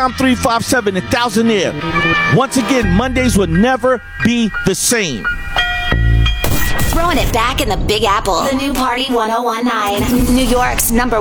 I'm 357 and Thousandaire. Once again, Mondays will never be the same. Throwing it back in the Big Apple. The new Party 1019. New York's number